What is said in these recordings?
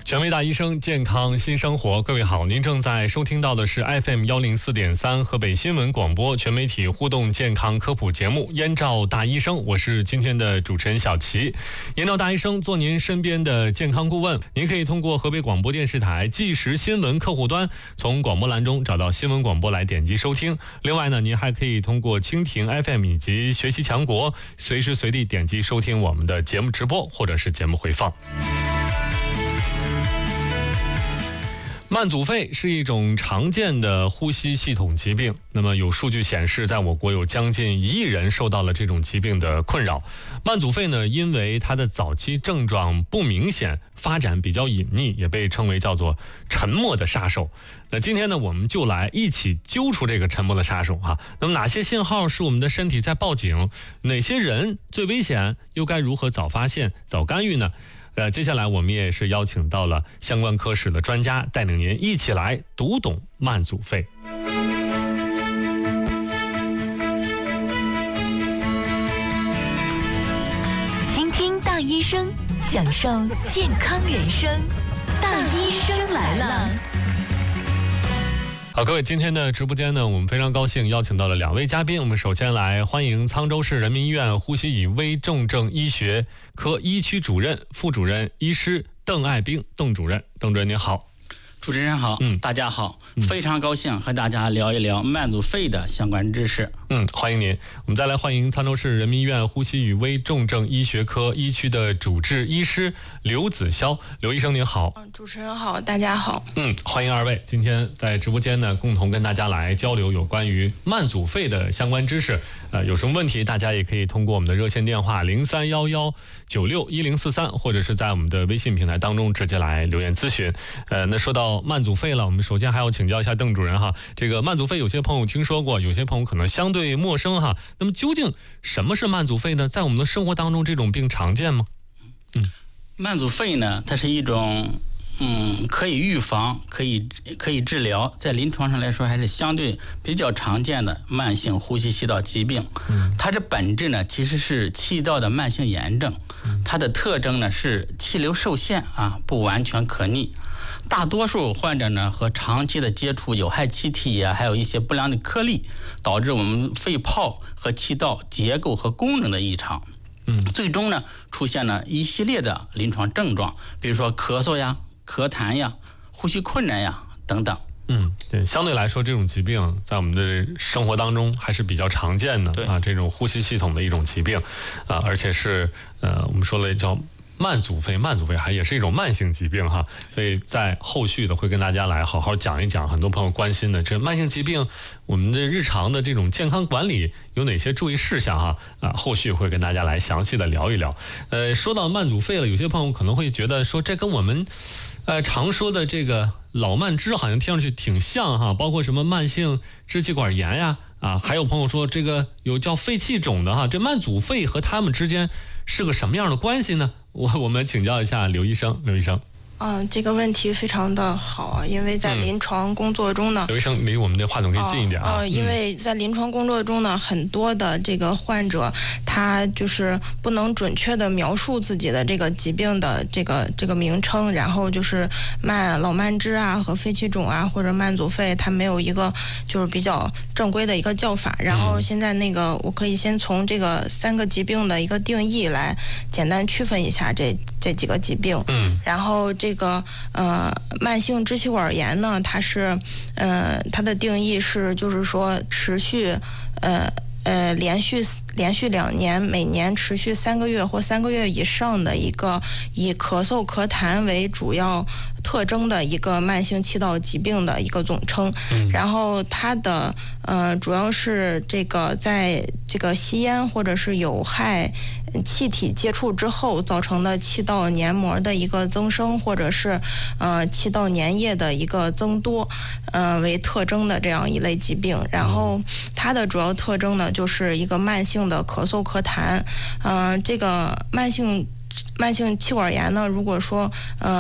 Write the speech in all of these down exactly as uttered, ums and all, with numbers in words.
权威大医生，健康新生活。各位好，您正在收听到的是 F M 一零四点三河北新闻广播全媒体互动健康科普节目《燕赵大医生》，我是今天的主持人小齐。燕赵大医生做您身边的健康顾问，您可以通过河北广播电视台即时新闻客户端，从广播栏中找到新闻广播来点击收听。另外呢，您还可以通过蜻蜓 F M 以及学习强国，随时随地点击收听我们的节目直播或者是节目回放。慢阻肺是一种常见的呼吸系统疾病，那么有数据显示，在我国有将近一亿人受到了这种疾病的困扰。慢阻肺呢，因为它的早期症状不明显，发展比较隐匿，也被称为叫做沉默的杀手。那今天呢，我们就来一起揪出这个沉默的杀手啊。那么哪些信号是我们的身体在报警？哪些人最危险？又该如何早发现、早干预呢？呃，接下来我们也是邀请到了相关科室的专家，带领您一起来读懂慢阻肺。 倾听大医生，享受健康人生。大医生来了。 好，各位，今天的直播间呢，我们非常高兴邀请到了两位嘉宾。我们首先来欢迎沧州市人民医院呼吸与危重症医学科一区主任、副主任医师邓爱兵，邓主任。邓主任您好。 主持人好，嗯，大家好，嗯，非常高兴和大家聊一聊慢阻肺的相关知识。 嗯，欢迎您。我们再来欢迎沧州市人民医院呼吸与危重症医学科一区的主治医师刘子潇，刘医生您好。 嗯，主持人好，大家好。 嗯，欢迎二位。今天在直播间呢，共同跟大家来交流有关于慢阻肺的相关知识。呃，有什么问题，大家也可以通过我们的热线电话零三幺幺九六一零四三，或者是在我们的微信平台当中直接来留言咨询。呃，那说到慢阻肺了，我们首先还要请教一下邓主任哈。这个慢阻肺有些朋友听说过，有些朋友可能相对陌生哈。那么究竟什么是慢阻肺呢？在我们的生活当中，这种病常见吗？ 嗯，慢阻肺呢，它是一种嗯可以预防、可以可以治疗，在临床上来说还是相对比较常见的慢性呼吸系道疾病。嗯，它的本质呢其实是气道的慢性炎症，它的特征呢是气流受限啊，不完全可逆。大多数患者呢和长期的接触有害气体啊，还有一些不良的颗粒，导致我们肺泡和气道结构和功能的异常。嗯，最终呢出现了一系列的临床症状，比如说咳嗽呀、咳痰呀、呼吸困难呀等等。 嗯，对，相对来说，这种疾病在我们的生活当中还是比较常见的啊，这种呼吸系统的一种疾病啊，而且是呃，我们说了叫慢阻肺，慢阻肺还也是一种慢性疾病哈，所以在后续的会跟大家来好好讲一讲很多朋友关心的这慢性疾病，我们的日常的这种健康管理有哪些注意事项哈啊，后续会跟大家来详细的聊一聊。呃，说到慢阻肺了，有些朋友可能会觉得说这跟我们呃常说的这个老慢支好像听上去挺像哈，包括什么慢性支气管炎呀啊，还有朋友说这个有叫肺气肿的哈，这慢阻肺和他们之间是个什么样的关系呢？我我们请教一下刘医生，刘医生。 嗯，这个问题非常的好啊，因为在临床工作中呢， 嗯、刘医生离我们的话筒可以近一点啊。 呃，因为在临床工作中呢，很多的这个患者他就是不能准确的描述自己的这个疾病的这个这个名称，然后就是慢老慢支啊和肺气肿啊或者慢阻肺，它没有一个就是比较正规的一个叫法。然后现在那个我可以先从这个三个疾病的一个定义来简单区分一下这这几个疾病。嗯，然后这个呃慢性支气管炎呢，它是呃它的定义是就是说持续呃呃连续连续两年，每年持续三个月或三个月以上的一个以咳嗽咳痰为主要特征的一个慢性气道疾病的一个总称。嗯、然后它的呃主要是这个在这个吸烟或者是有害气体接触之后造成的气道黏膜的一个增生，或者是呃气道粘液的一个增多，呃为特征的这样一类疾病。然后它的主要特征呢，就是一个慢性的咳嗽咳痰。嗯、呃，这个慢性慢性气管炎呢，如果说呃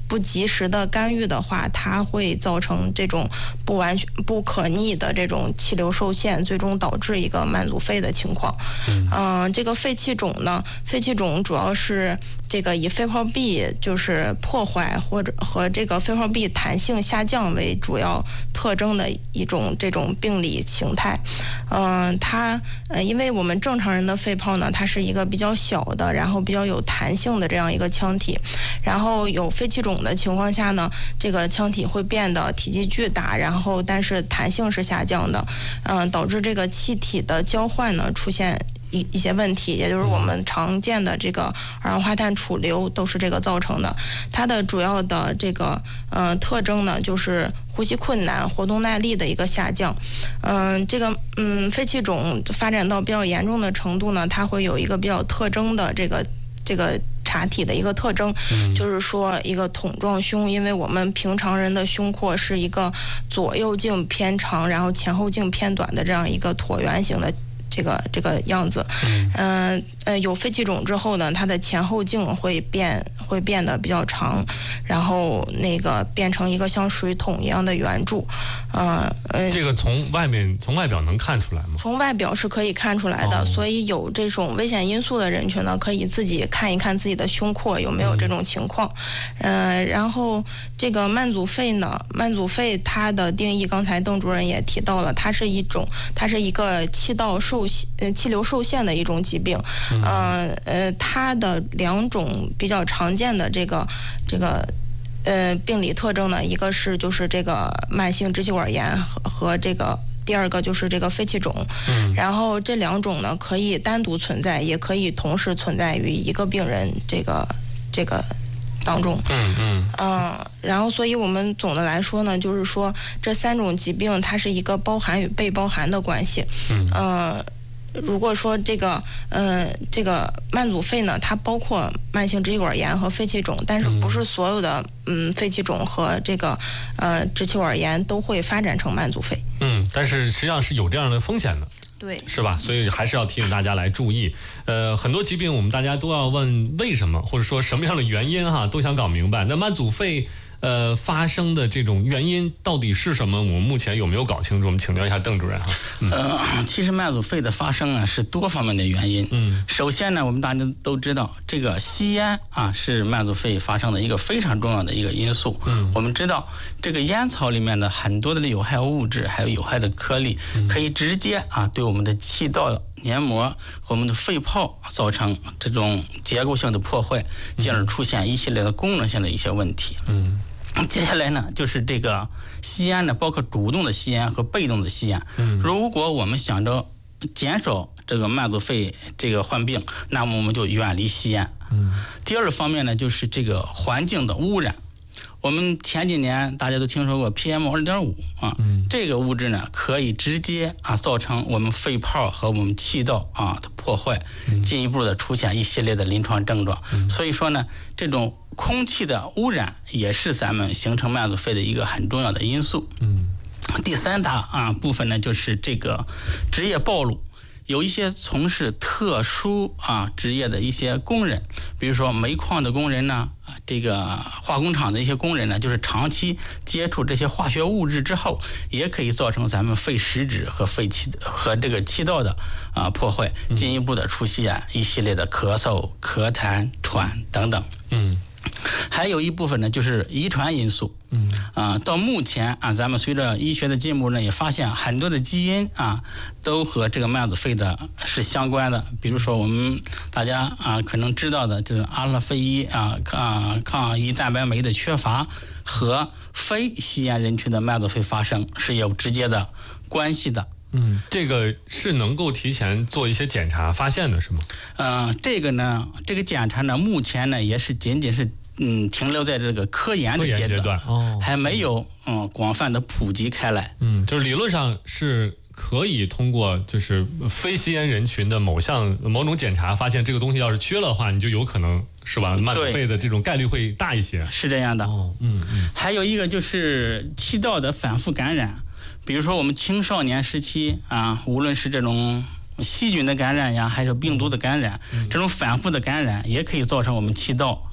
不及时的干预的话，它会造成这种不完全不可逆的这种气流受限，最终导致一个慢阻肺的情况。嗯、呃，这个肺气肿呢，肺气肿主要是这个以肺泡壁就是破坏或者和这个肺泡壁弹性下降为主要特征的一种这种病理形态。嗯、呃，它呃，因为我们正常人的肺泡呢，它是一个比较小的，然后比较有弹性的这样一个腔体，然后有肺气肿的情况下呢，这个腔体会变得体积巨大，然后但是弹性是下降的，嗯、呃，导致这个气体的交换呢出现一一些问题，也就是我们常见的这个二氧化碳储留都是这个造成的。它的主要的这个呃特征呢，就是呼吸困难、活动耐力的一个下降。嗯、呃，这个嗯肺气肿发展到比较严重的程度呢，它会有一个比较特征的这个这个查体的一个特征，嗯、就是说一个筒状胸，因为我们平常人的胸廓是一个左右径偏长，然后前后径偏短的这样一个椭圆形的。这个这个样子，嗯呃呃，有肺气肿之后呢，它的前后径会变会变得比较长，然后那个变成一个像水桶一样的圆柱，呃呃。 这个从外面从外表能看出来吗？ 从外表是可以看出来的，哦、所以有这种危险因素的人群呢，可以自己看一看自己的胸廓有没有这种情况，嗯、呃，然后这个慢阻肺呢，慢阻肺它的定义，刚才邓主任也提到了，它是一种，它是一个气道受呃气流受限的一种疾病，嗯、呃呃，它的两种比较常见的这个这个呃病理特征呢，一个是就是这个慢性支气管炎和和这个。第二个就是这个肺气肿，嗯，然后这两种呢可以单独存在，也可以同时存在于一个病人这个这个当中，嗯嗯嗯，然后所以我们总的来说呢，就是说这三种疾病它是一个包含与被包含的关系，嗯。呃如果说这个呃这个慢阻肺呢，它包括慢性支气管炎和肺气肿，但是不是所有的嗯肺气肿和这个呃支气管炎都会发展成慢阻肺。 嗯，但是实际上是有这样的风险的。 对， 是吧？所以还是要提醒大家来注意。呃，很多疾病我们大家都要问为什么，或者说什么样的原因哈，都想搞明白。那慢阻肺呃发生的这种原因到底是什么？我们目前有没有搞清楚？我们请教一下邓主任哈。 嗯、呃，其实慢阻肺的发生啊是多方面的原因。嗯，首先呢，我们大家都知道，这个吸烟啊是慢阻肺发生的一个非常重要的一个因素。嗯，我们知道这个烟草里面的很多的有害物质，还有有害的颗粒，嗯、可以直接啊对我们的气道黏膜和我们的肺泡造成这种结构性的破坏，进而出现一系列的功能性的一些问题。嗯。接下来呢，就是这个吸烟呢，包括主动的吸烟和被动的吸烟。嗯，如果我们想着减少这个慢阻肺这个患病，那么我们就远离吸烟。嗯，第二方面呢，就是这个环境的污染。我们前几年大家都听说过 P M 二点五 啊，嗯、这个物质呢可以直接啊造成我们肺泡和我们气道啊的破坏，嗯、进一步的出现一系列的临床症状。嗯、所以说呢，这种空气的污染也是咱们形成慢阻肺的一个很重要的因素。嗯，第三大啊部分呢就是这个职业暴露。有一些从事特殊啊职业的一些工人，比如说煤矿的工人呢，这个化工厂的一些工人呢，就是长期接触这些化学物质之后，也可以造成咱们肺实质和肺气和这个气道的啊破坏，进一步的出现一系列的咳嗽、咳痰、喘等等。嗯。还有一部分呢，就是遗传因素。嗯啊，到目前啊，咱们随着医学的进步呢，也发现很多的基因啊，都和这个慢阻肺的是相关的。比如说我们大家啊可能知道的，就是阿拉非一啊抗抗胰蛋白酶的缺乏和非吸烟人群的慢阻肺发生是有直接的关系的。 嗯，这个是能够提前做一些检查发现的，是吗？ 嗯、呃，这个呢，这个检查呢，目前呢也是仅仅是嗯停留在这个科研的阶段，阶段哦，还没有嗯广泛的普及开来。 嗯，就是理论上是可以通过就是非吸烟人群的某项某种检查，发现这个东西要是缺了的话，你就有可能是吧？慢阻肺的这种概率会大一些。 是这样的。哦，嗯嗯。还有一个就是气道的反复感染。比如说我们青少年时期啊，无论是这种细菌的感染呀，还是病毒的感染，这种反复的感染也可以造成我们气道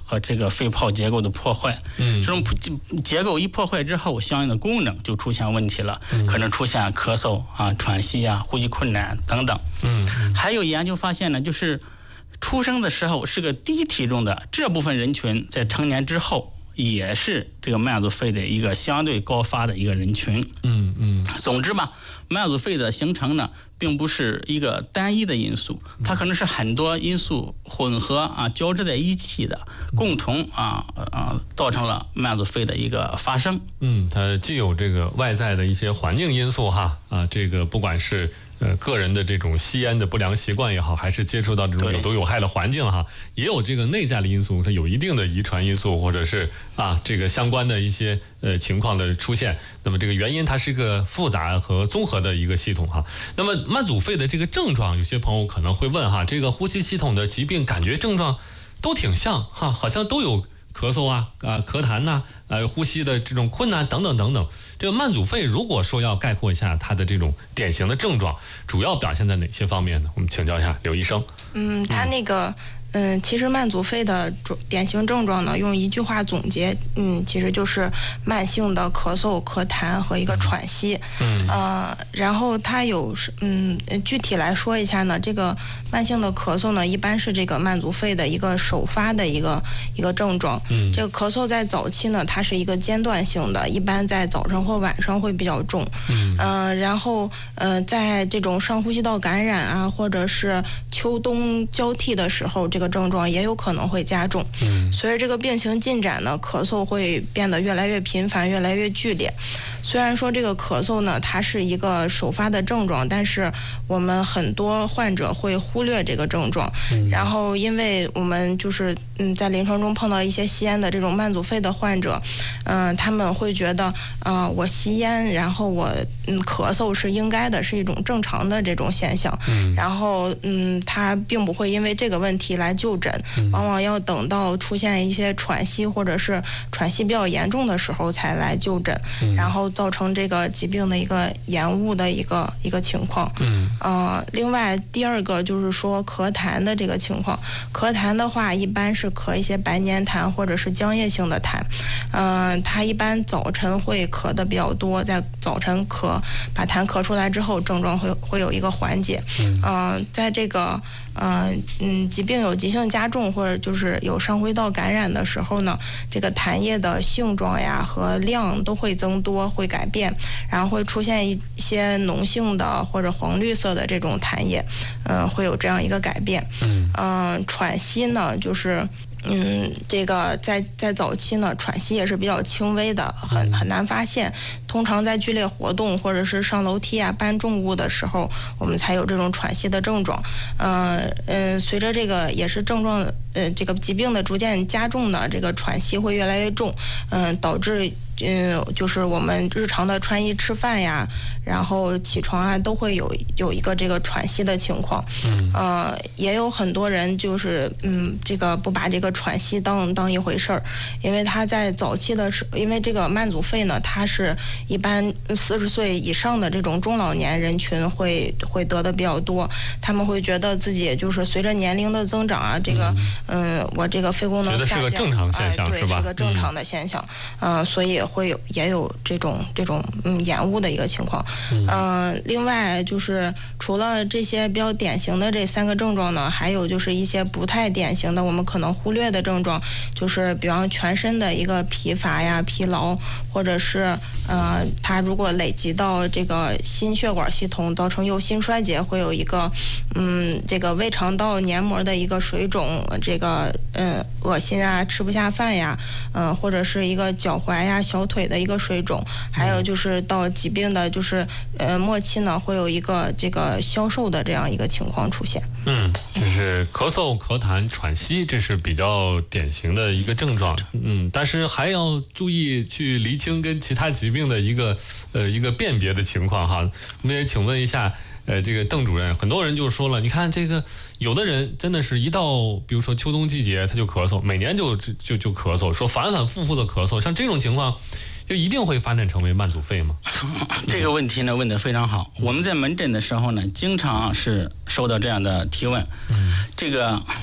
和这个肺泡结构的破坏。嗯，这种结构一破坏之后，相应的功能就出现问题了，嗯、可能出现咳嗽啊、喘息啊、呼吸困难等等。嗯，嗯还有研究发现呢，就是出生的时候是个低体重的这部分人群，在成年之后也是这个慢阻肺的一个相对高发的一个人群。嗯嗯。总之吧，慢阻肺的形成呢，并不是一个单一的因素，它可能是很多因素混合啊交织在一起的，共同啊啊造成了慢阻肺的一个发生。 嗯，它既有这个外在的一些环境因素哈啊，这个不管是呃个人的这种吸烟的不良习惯也好，还是接触到这种有毒有害的环境哈，也有这个内在的因素，它有一定的遗传因素，或者是啊这个相关的一些呃情况的出现。那么这个原因它是一个复杂和综合的一个系统哈。那么慢阻肺的这个症状，有些朋友可能会问哈，这个呼吸系统的疾病感觉症状都挺像哈，好像都有咳嗽啊啊咳痰呐、啊，呃呼吸的这种困难等等等等。这个慢阻肺如果说要概括一下它的这种典型的症状，主要表现在哪些方面呢？我们请教一下刘医生。 嗯，他那个。嗯，其实慢阻肺的典型症状呢，用一句话总结，嗯，其实就是慢性的咳嗽、咳痰和一个喘息。嗯，呃，然后它有，嗯，具体来说一下呢，这个慢性的咳嗽呢，一般是这个慢阻肺的一个首发的一个一个症状。嗯，这个咳嗽在早期呢，它是一个间断性的，一般在早上或晚上会比较重。嗯，呃，然后呃，在这种上呼吸道感染啊，或者是秋冬交替的时候，这个症状也有可能会加重。嗯，随着这个病情进展呢，咳嗽会变得越来越频繁，越来越剧烈。虽然说这个咳嗽呢，它是一个首发的症状，但是我们很多患者会忽略这个症状。嗯，然后因为我们就是嗯在临床中碰到一些吸烟的这种慢阻肺的患者，嗯、呃，他们会觉得，嗯、呃，我吸烟，然后我嗯咳嗽是应该的，是一种正常的这种现象。嗯，然后嗯，他并不会因为这个问题来就诊，往往要等到出现一些喘息或者是喘息比较严重的时候才来就诊，嗯、然后造成这个疾病的一个延误的一个一个情况。嗯，呃，另外第二个就是说咳痰的这个情况，咳痰的话一般是咳一些白黏痰或者是浆液性的痰，嗯、呃，它一般早晨会咳的比较多，在早晨咳把痰咳出来之后，症状会会有一个缓解。嗯，呃，在这个呃嗯疾病有急性加重或者就是有上呼吸道感染的时候呢，这个痰液的性状呀和量都会增多，会改变，然后会出现一些脓性的或者黄绿色的这种痰液，嗯、呃，会有这样一个改变。嗯，呃、喘息呢就是。嗯，这个在在早期呢，喘息也是比较轻微的，很很难发现。通常在剧烈活动或者是上楼梯啊、搬重物的时候，我们才有这种喘息的症状。嗯、呃、嗯、呃，随着这个也是症状呃这个疾病的逐渐加重呢，这个喘息会越来越重，嗯、呃，导致。嗯，就是我们日常的穿衣、吃饭呀，然后起床啊，都会有有一个这个喘息的情况。嗯，呃，也有很多人就是嗯，这个不把这个喘息当当一回事儿，因为他在早期的时，因为这个慢阻肺呢，它是一般四十岁以上的这种中老年人群会会得的比较多，他们会觉得自己就是随着年龄的增长啊，这个嗯、呃，我这个肺功能下降， 觉得是个正常现象、 哎、对是吧？ 是个正常的现象，嗯、呃，所以。会有也有这种这种嗯延误的一个情况，嗯、呃，另外就是除了这些比较典型的这三个症状呢，还有就是一些不太典型的我们可能忽略的症状，就是比方全身的一个疲乏呀、疲劳，或者是呃，它如果累积到这个心血管系统，造成右心衰竭，会有一个嗯这个胃肠道黏膜的一个水肿，这个嗯恶心啊、吃不下饭呀，嗯、呃、或者是一个脚踝呀。小腿的一个水肿，还有就是到疾病的，就是呃末期呢，会有一个这个消瘦的这样一个情况出现。 嗯，就是咳嗽、咳痰、喘息，这是比较典型的一个症状。嗯，但是还要注意去厘清跟其他疾病的一个呃一个辨别的情况哈。我们也请问一下，呃，这个邓主任，很多人就说了，你看这个。有的人真的是一到，比如说秋冬季节他就咳嗽，每年就就就咳嗽，说反反复复的咳嗽，像这种情况，就一定会发展成为慢阻肺吗？ 这个问题呢问得非常好。我们在门诊的时候呢，经常是收到这样的提问。嗯，这个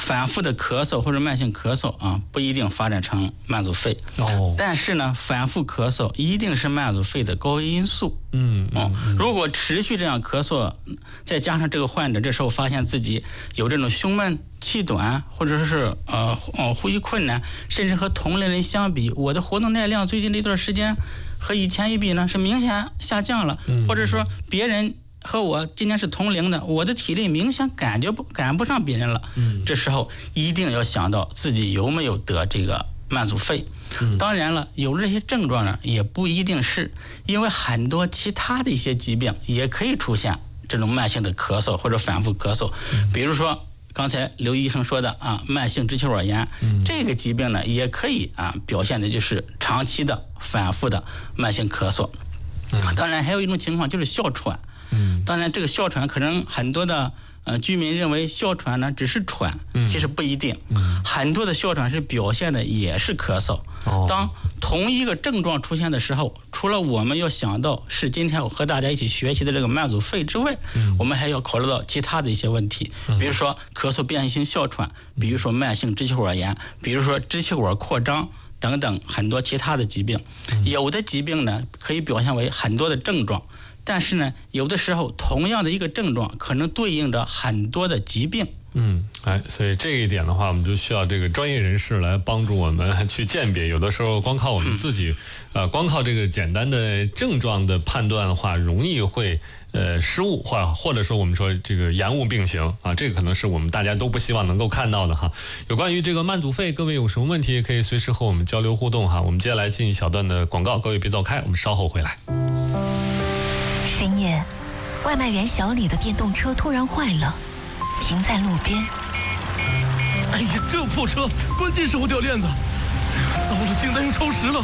反复的咳嗽或者慢性咳嗽啊，不一定发展成慢阻肺。哦，但是呢，反复咳嗽一定是慢阻肺的高危因素。 嗯哦，如果持续这样咳嗽，再加上这个患者这时候发现自己有这种胸闷、气短，或者是呃呃呼吸困难，甚至和同龄人相比，我的活动耐量最近这段时间和以前一比呢是明显下降了， 嗯、 或者说别人和我今年是同龄的，我的体力明显感觉不赶不上别人了。 嗯， 这时候一定要想到自己有没有得这个慢阻肺。 嗯、 当然了，有这些症状呢，也不一定是，因为很多其他的一些疾病也可以出现这种慢性的咳嗽或者反复咳嗽， 嗯、 比如说刚才刘医生说的啊，慢性支气管炎， 嗯、 这个疾病呢也可以啊表现的就是长期的反复的慢性咳嗽。 嗯、 当然还有一种情况就是哮喘。 嗯， 当然这个哮喘可能很多的呃居民认为哮喘呢只是喘， 嗯、 其实不一定。 嗯、 很多的哮喘是表现的也是咳嗽。 哦、 当同一个症状出现的时候，除了我们要想到是今天我和大家一起学习的这个慢阻肺之外， 嗯、 我们还要考虑到其他的一些问题， 嗯、 比如说咳嗽变异性哮喘，比如说慢性支气管炎，比如说支气管扩张等等很多其他的疾病。 嗯、 有的疾病呢可以表现为很多的症状。但是呢，有的时候同样的一个症状，可能对应着很多的疾病。 嗯，哎，所以这一点的话，我们就需要这个专业人士来帮助我们去鉴别。有的时候光靠我们自己，嗯、呃，光靠这个简单的症状的判断的话，容易会呃失误，或或者说我们说这个延误病情啊，这个可能是我们大家都不希望能够看到的哈。有关于这个慢阻肺，各位有什么问题可以随时和我们交流互动哈。我们接下来进一小段的广告，各位别走开，我们稍后回来。 深夜，外卖员小李的电动车突然坏了，停在路边。 哎呀，这破车，关键时候掉链子！哎呀，糟了，订单又超时了。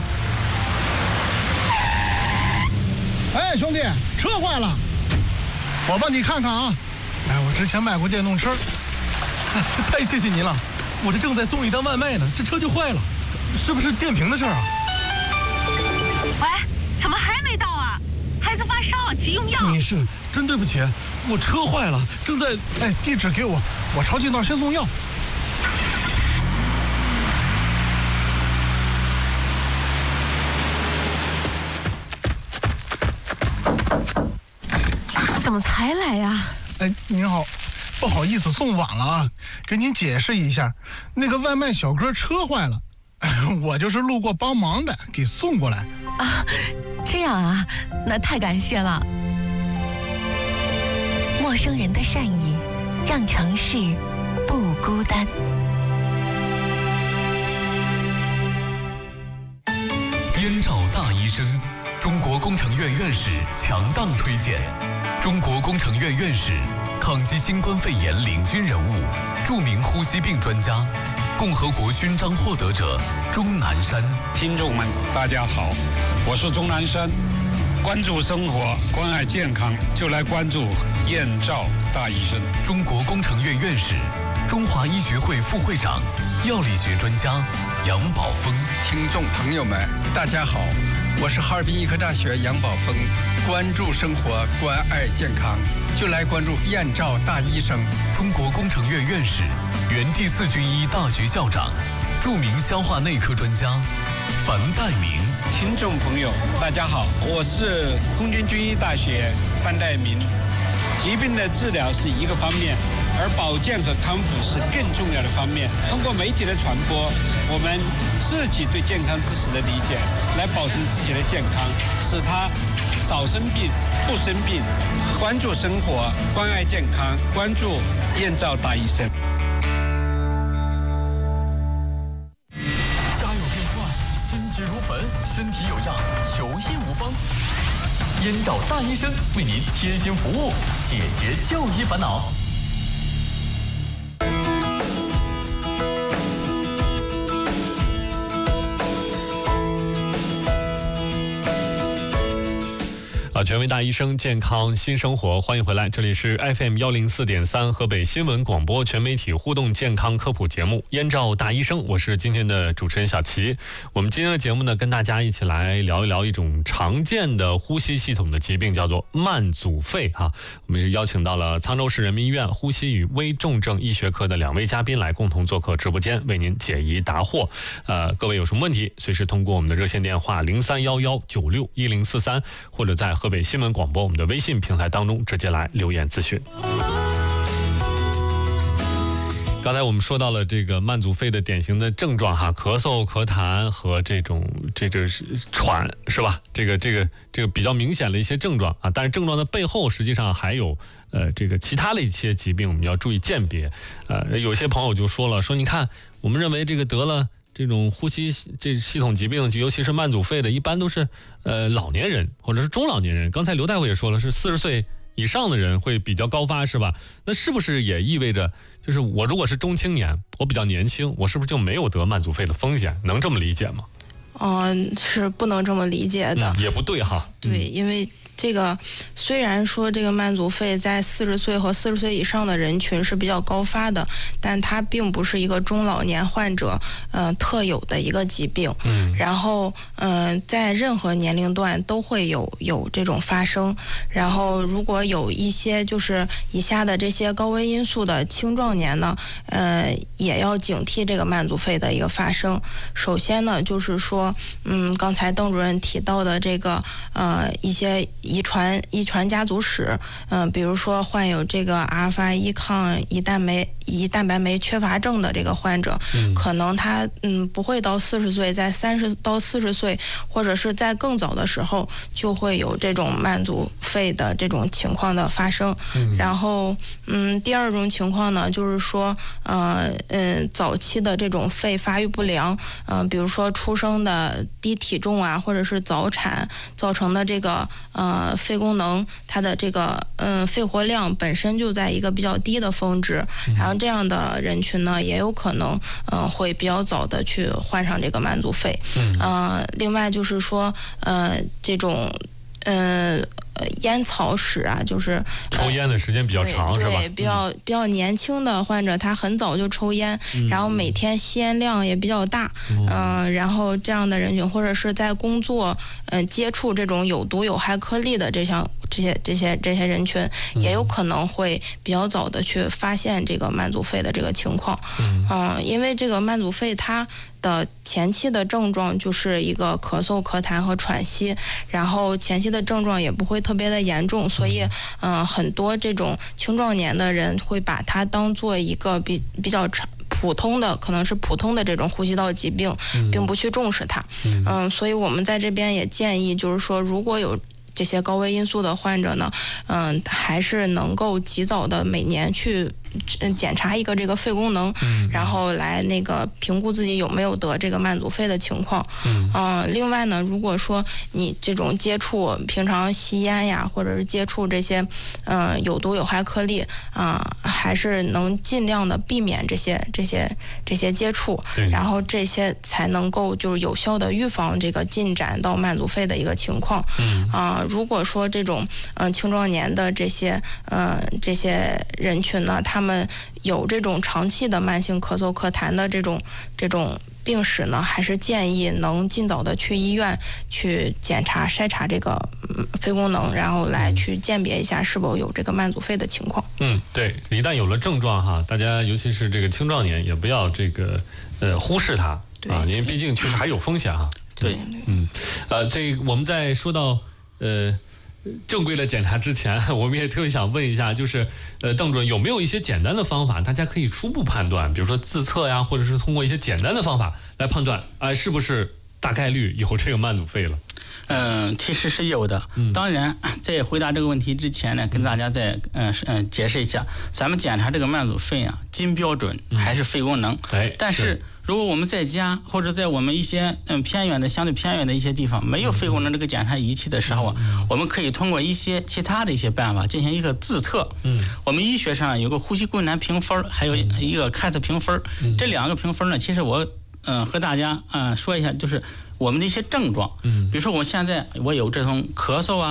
哎，兄弟，车坏了，我帮你看看啊。哎，我之前卖过电动车。 哎，太谢谢您了，我这正在送一单外卖呢，这车就坏了，是不是电瓶的事儿啊？ 喂，怎么还没到啊？孩子发烧，急用药。 女士，真对不起，我车坏了，正在…… 哎，地址给我，我抄近道先送药。 怎么才来呀？ 哎，您好，不好意思送晚了啊，给您解释一下，那个外卖小哥车坏了，我就是路过帮忙的，给送过来。 啊，这样啊，那太感谢了。 陌生人的善意，让城市不孤单。 燕赵大医生，中国工程院院士强档推荐。中国工程院院士，抗击新冠肺炎领军人物，著名呼吸病专家，共和国勋章获得者钟南山。 听众们，大家好，我是钟南山。关注生活，关爱健康，就来关注燕赵大医生。 中国工程院院士，中华医学会副会长，药理学专家杨宝峰。 听众朋友们，大家好，我是哈尔滨医科大学杨宝峰。关注生活，关爱健康，就来关注燕赵大医生。 中国工程院院士，原第四军医大学校长，著名消化内科专家樊岱明。 听众朋友，大家好，我是空军军医大学樊岱明。疾病的治疗是一个方面，而保健和康复是更重要的方面。通过媒体的传播，我们自己对健康知识的理解，来保证自己的健康，使他少生病、不生病。关注生活，关爱健康，关注燕赵大医生。 家有变坏，心急如焚，身体有恙，求医无方。燕赵大医生为您贴心服务，解决就医烦恼。 啊，权威大医生，健康新生活，欢迎回来，这里是 F M 幺零四点三河北新闻广播全媒体互动健康科普节目《燕赵大医生》，我是今天的主持人小齐。我们今天的节目呢，跟大家一起来聊一聊一种常见的呼吸系统的疾病，叫做慢阻肺啊。我们是邀请到了沧州市人民医院呼吸与危重症医学科的两位嘉宾来共同做客直播间，为您解疑答惑。呃，各位有什么问题，随时通过我们的热线电话零三幺幺九六一零四三，或者在河北新闻广播我们的微信平台当中直接来留言咨询。刚才我们说到了这个慢阻肺的典型的症状哈，咳嗽、咳痰和这种这个喘是吧？这个这个这个比较明显的一些症状啊，但是症状的背后实际上还有呃这个其他的一些疾病，我们要注意鉴别。呃，有些朋友就说了，说你看，我们认为这个得了这种呼吸这系统疾病，尤其是慢阻肺的，一般都是呃老年人或者是中老年人。刚才刘大夫也说了，是四十岁以上的人会比较高发，是吧？那是不是也意味着，就是我如果是中青年，我比较年轻，我是不是就没有得慢阻肺的风险？能这么理解吗？ 嗯、呃，是不能这么理解的。 嗯、也不对哈。 对，嗯、因为这个虽然说这个慢阻肺在四十岁和四十岁以上的人群是比较高发的，但它并不是一个中老年患者呃特有的一个疾病。嗯。然后嗯、呃，在任何年龄段都会有有这种发生。然后如果有一些就是以下的这些高危因素的青壮年呢，呃，也要警惕这个慢阻肺的一个发生。首先呢，就是说，嗯，刚才邓主任提到的这个呃一些遗传遗传家族史，嗯、呃，比如说患有这个阿尔法一抗胰蛋酶胰蛋白酶缺乏症的这个患者，嗯、可能他嗯不会到四十岁，在三十到四十岁，或者是在更早的时候就会有这种慢阻肺的这种情况的发生。嗯、然后嗯，第二种情况呢，就是说呃嗯早期的这种肺发育不良，嗯、呃，比如说出生的低体重啊，或者是早产造成的这个呃肺功能，它的这个嗯、呃、肺活量本身就在一个比较低的峰值，嗯、然后这样的人群呢，也有可能嗯、呃、会比较早的去患上这个慢阻肺。嗯、呃，另外就是说呃这种嗯。呃呃，烟草史啊，就是抽烟的时间比较长，是吧？ 对，比较比较年轻的患者，他很早就抽烟，嗯、然后每天吸烟量也比较大，嗯、呃，然后这样的人群，或者是在工作，嗯、呃，接触这种有毒有害颗粒的这项这些这些这些人群，嗯、也有可能会比较早的去发现这个慢阻肺的这个情况。嗯、呃，因为这个慢阻肺它的前期的症状就是一个咳嗽、咳痰和喘息，然后前期的症状也不会特别的严重，所以嗯、呃，很多这种青壮年的人会把它当做一个比比较普通的，可能是普通的这种呼吸道疾病，并不去重视它。嗯、呃，所以我们在这边也建议，就是说如果有这些高危因素的患者呢，嗯、呃，还是能够及早的每年去检查一个这个肺功能，嗯、然后来那个评估自己有没有得这个慢阻肺的情况。嗯、呃，另外呢，如果说你这种接触平常吸烟呀，或者是接触这些嗯、呃、有毒有害颗粒啊、呃，还是能尽量的避免这些这些这些接触，然后这些才能够就是有效的预防这个进展到慢阻肺的一个情况。嗯啊、呃，如果说这种嗯、呃、青壮年的这些嗯、呃、这些人群呢，他们有这种长期的慢性咳嗽咳痰的这种这种病史呢，还是建议能尽早的去医院去检查筛查这个肺功能，然后来去鉴别一下是否有这个慢阻肺的情况。 嗯，对，一旦有了症状哈，大家尤其是这个青壮年也不要这个呃忽视它啊，因为毕竟确实还有风险哈。 对， 嗯，呃，这我们在说到呃。正规的检查之前，我们也特别想问一下，就是呃，邓主任有没有一些简单的方法，大家可以初步判断，比如说自测呀，或者是通过一些简单的方法来判断，哎、呃，是不是大概率有这个慢阻肺了？ 嗯、呃，其实是有的。嗯、当然，在回答这个问题之前呢，跟大家再嗯嗯、呃呃、解释一下，咱们检查这个慢阻肺啊，金标准还是肺功能。哎、嗯，但是。如果我们在家或者在我们一些嗯偏远的相对偏远的一些地方没有肺功能这个检查仪器的时候啊，嗯、我们可以通过一些其他的一些办法进行一个自测。嗯，我们医学上有个呼吸困难评分，还有一个 C A T 评分。嗯、这两个评分呢，其实我嗯、呃、和大家嗯、呃、说一下，就是我们的一些症状。嗯，比如说我现在我有这种咳嗽啊、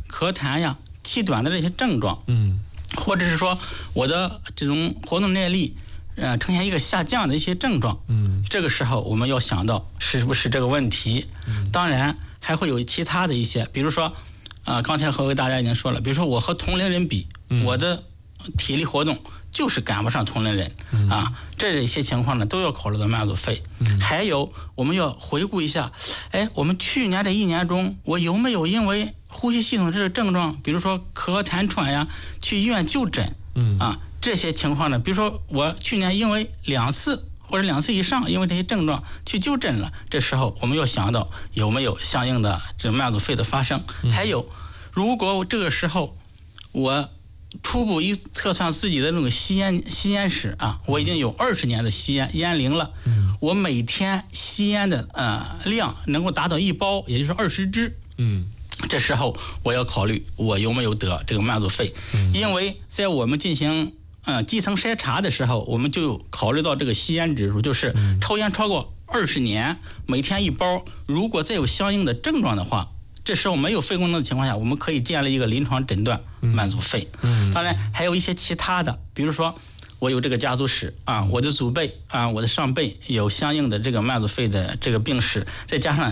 咳痰呀、气短的这些症状， 嗯， 或者是说我的这种活动耐力，呃，呈现一个下降的一些症状， 嗯， 这个时候我们要想到是不是这个问题。 嗯、 当然还会有其他的一些，比如说，啊、呃，刚才和大家已经说了，比如说我和同龄人比， 嗯、 我的体力活动就是赶不上同龄人， 嗯、 啊，这些情况呢都要考虑到慢阻肺。 嗯、 还有我们要回顾一下，哎，我们去年这一年中，我有没有因为呼吸系统这个症状，比如说咳痰喘呀，去医院就诊？ 嗯啊，这些情况呢，比如说我去年因为两次或者两次以上，因为这些症状去就诊了，这时候我们要想到有没有相应的这慢阻肺的发生。 嗯、 还有，如果这个时候我初步一测算自己的那种吸烟吸烟史啊，我已经有二十年的吸烟烟龄了， 嗯、 我每天吸烟的呃量能够达到一包，也就是二十支。 嗯。 这时候我要考虑我有没有得这个慢阻肺， 嗯、 因为在我们进行呃基层筛查的时候，我们就考虑到这个吸烟指数，就是抽烟超过二十年，每天一包，如果再有相应的症状的话，这时候没有肺功能的情况下，我们可以建立一个临床诊断慢阻肺。 嗯、 当然还有一些其他的，比如说我有这个家族史啊，我的祖辈啊，我的上辈有相应的这个慢阻肺的这个病史，再加上